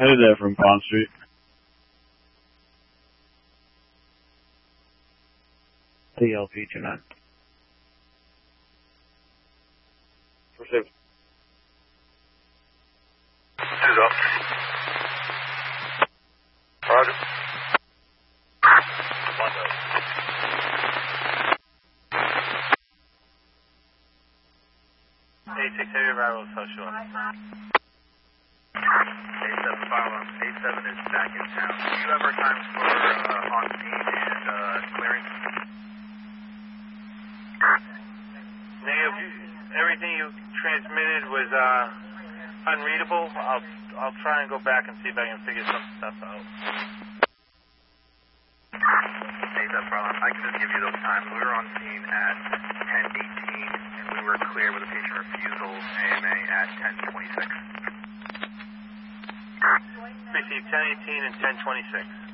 Headed there from Pond Street. DLP-29. Received. Two up. Roger. One up. A6 heavy arrival, so short. A7 file on. A7 is back in town. Do you have our times for on scene and clearing? Negative. Everything you transmitted was unreadable. I'll try and go back and see if I can figure some stuff out. A7 file on. I can just give you those times. We were on scene at 10:18 and we were clear with a patient refusal AMA at 10:26. Received 10:18 and 10:26.